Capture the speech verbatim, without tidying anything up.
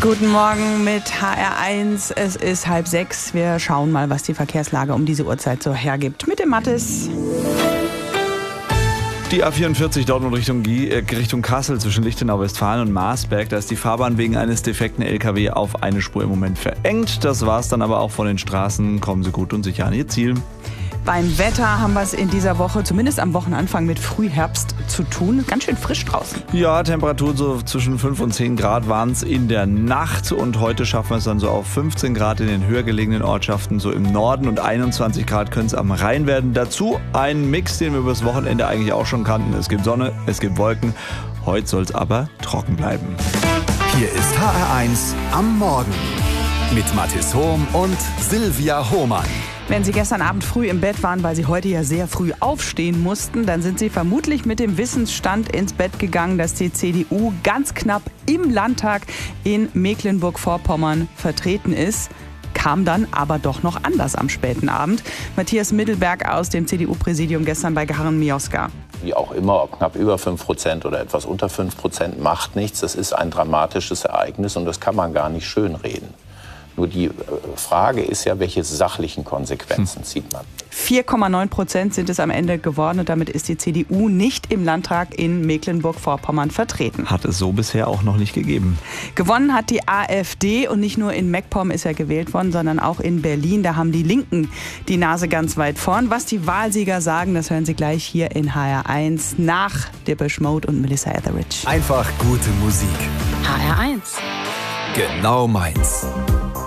Guten Morgen mit H R eins. Es ist halb sechs. Wir schauen mal, was die Verkehrslage um diese Uhrzeit so hergibt. Mit dem Mathis. Die A vierundvierzig Dortmund Richtung, Richtung Kassel zwischen Lichtenau, Westfalen und Marsberg. Da ist die Fahrbahn wegen eines defekten L K W auf eine Spur im Moment verengt. Das war's dann aber auch von den Straßen. Kommen Sie gut und sicher an Ihr Ziel. Beim Wetter haben wir es in dieser Woche, zumindest am Wochenanfang, mit Frühherbst zu tun. Ganz schön frisch draußen. Ja, Temperaturen so zwischen fünf und zehn Grad waren es in der Nacht. Und heute schaffen wir es dann so auf fünfzehn Grad in den höher gelegenen Ortschaften, so im Norden. Und einundzwanzig Grad können es am Rhein werden. Dazu ein Mix, den wir übers Wochenende eigentlich auch schon kannten. Es gibt Sonne, es gibt Wolken. Heute soll es aber trocken bleiben. Hier ist H R eins am Morgen mit Mathis Hohm und Silvia Hohmann. Wenn Sie gestern Abend früh im Bett waren, weil Sie heute ja sehr früh aufstehen mussten, dann sind Sie vermutlich mit dem Wissensstand ins Bett gegangen, dass die C D U ganz knapp im Landtag in Mecklenburg-Vorpommern vertreten ist. Kam dann aber doch noch anders am späten Abend. Matthias Mittelberg aus dem C D U-Präsidium gestern bei Karin Mioska. Wie auch immer, ob knapp über fünf Prozent oder etwas unter fünf Prozent, macht nichts. Das ist ein dramatisches Ereignis und das kann man gar nicht schönreden. Nur die Frage ist ja, welche sachlichen Konsequenzen zieht man? vier Komma neun Prozent sind es am Ende geworden und damit ist die C D U nicht im Landtag in Mecklenburg-Vorpommern vertreten. Hat es so bisher auch noch nicht gegeben. Gewonnen hat die AfD und nicht nur in MacPom ist er gewählt worden, sondern auch in Berlin. Da haben die Linken die Nase ganz weit vorn. Was die Wahlsieger sagen, das hören Sie gleich hier in H R eins nach Depeche Mode und Melissa Etheridge. Einfach gute Musik. H R eins. Genau meins.